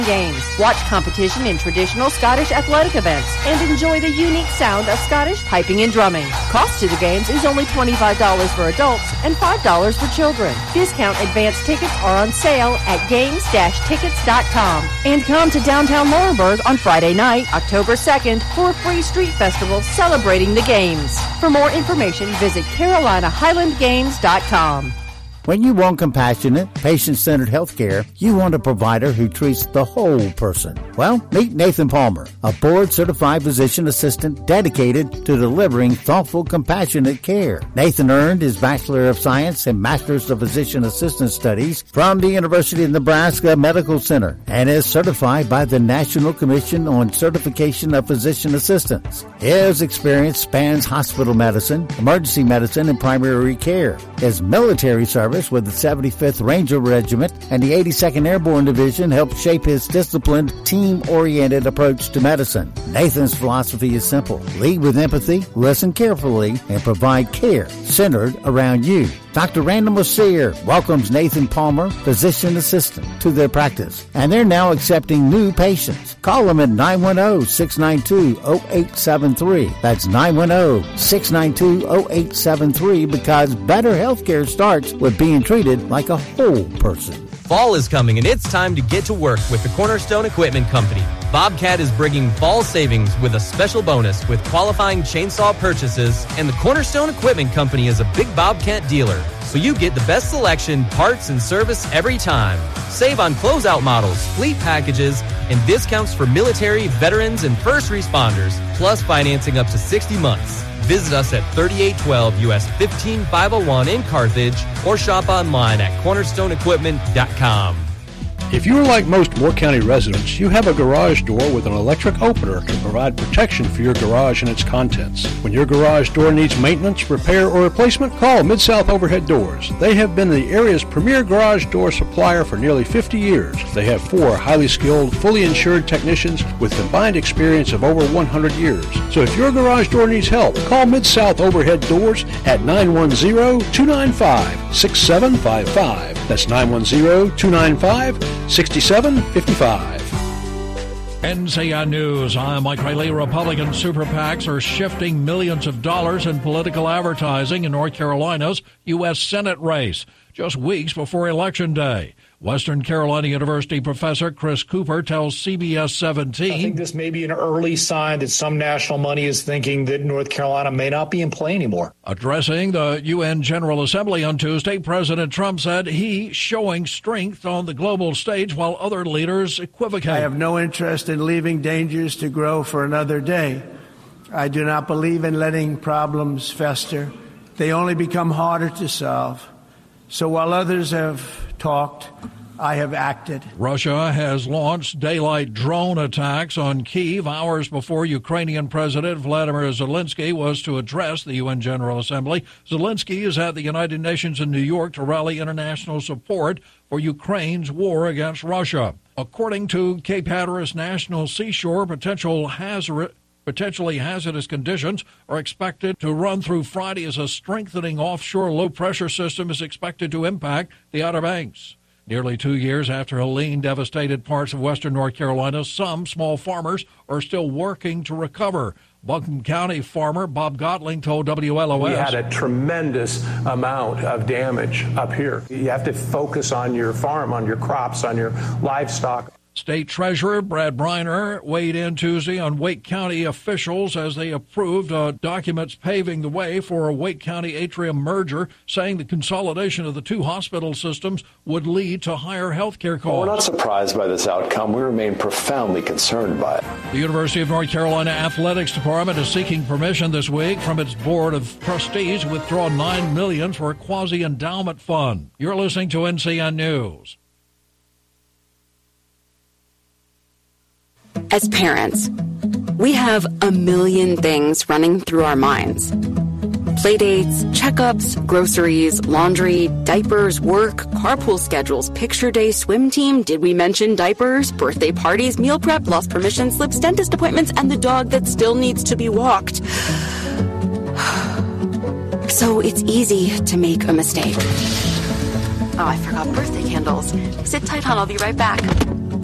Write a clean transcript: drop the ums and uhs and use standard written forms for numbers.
Games. Watch competition in traditional Scottish athletic events and enjoy the unique sound of Scottish piping and drumming. Cost to the games is only $25 for adults and $5 for children. Discount advance tickets are on sale at games-tickets.com. And come to downtown Laurinburg on Friday night, October 2nd, for a free street festival celebrating the games. For more information, visit CarolinaHighlandGames.com. When you want compassionate, patient-centered health care, you want a provider who treats the whole person. Well, meet Nathan Palmer, a board-certified physician assistant dedicated to delivering thoughtful, compassionate care. Nathan earned his Bachelor of Science and Master's of Physician Assistant Studies from the University of Nebraska Medical Center and is certified by the National Commission on Certification of Physician Assistants. His experience spans hospital medicine, emergency medicine, and primary care. His military service with the 75th Ranger Regiment and the 82nd Airborne Division helped shape his disciplined, team-oriented approach to medicine. Nathan's philosophy is simple. Lead with empathy, listen carefully, and provide care centered around you. Dr. Randall Mercier welcomes Nathan Palmer, physician assistant, to their practice, and they're now accepting new patients. Call them at 910-692-0873. That's 910-692-0873 because better health care starts with being treated like a whole person. Fall is coming, and it's time to get to work with the Cornerstone Equipment Company. Bobcat is bringing fall savings with a special bonus with qualifying chainsaw purchases, and the Cornerstone Equipment Company is a big Bobcat dealer, so you get the best selection, parts, and service every time. Save on closeout models, fleet packages, and discounts for military, veterans, and first responders, plus financing up to 60 months. Visit us at 3812 US 15501 in Carthage or shop online at cornerstoneequipment.com. If you are like most Moore County residents, you have a garage door with an electric opener to provide protection for your garage and its contents. When your garage door needs maintenance, repair, or replacement, call Mid-South Overhead Doors. They have been the area's premier garage door supplier for nearly 50 years. They have 4 highly skilled, fully insured technicians with combined experience of over 100 years. So if your garage door needs help, call Mid-South Overhead Doors at 910-295-6755. That's 910-295-6755. NCN News, I'm Mike Riley. Republican super PACs are shifting millions of dollars in political advertising in North Carolina's U.S. Senate race, just weeks before Election Day. Western Carolina University professor Chris Cooper tells CBS 17. I think this may be an early sign that some national money is thinking that North Carolina may not be in play anymore. Addressing the UN General Assembly on Tuesday, President Trump said he's showing strength on the global stage while other leaders equivocate. I have no interest in leaving dangers to grow for another day. I do not believe in letting problems fester. They only become harder to solve. So while others have talked, I have acted. Russia has launched daylight drone attacks on Kyiv hours before Ukrainian President Vladimir Zelensky was to address the UN General Assembly. Zelensky is at the United Nations in New York to rally international support for Ukraine's war against Russia. According to Cape Hatteras National Seashore, potentially hazardous conditions are expected to run through Friday as a strengthening offshore low-pressure system is expected to impact the Outer Banks. Nearly 2 years after Helene devastated parts of western North Carolina, some small farmers are still working to recover. Buncombe County farmer Bob Gottling told WLOS. We had a tremendous amount of damage up here. You have to focus on your farm, on your crops, on your livestock. State Treasurer Brad Briner weighed in Tuesday on Wake County officials as they approved documents paving the way for a Wake County Atrium merger, saying the consolidation of the 2 hospital systems would lead to higher health care costs. Well, we're not surprised by this outcome. We remain profoundly concerned by it. The University of North Carolina Athletics Department is seeking permission this week from its Board of Trustees to withdraw $9 million for a quasi-endowment fund. You're listening to NCN News. As parents, we have a million things running through our minds. Playdates, checkups, groceries, laundry, diapers, work, carpool schedules, picture day, swim team, did we mention diapers, birthday parties, meal prep, lost permission slips, dentist appointments, and the dog that still needs to be walked. So it's easy to make a mistake. Oh, I forgot birthday candles. Sit tight, hon, I'll be right back.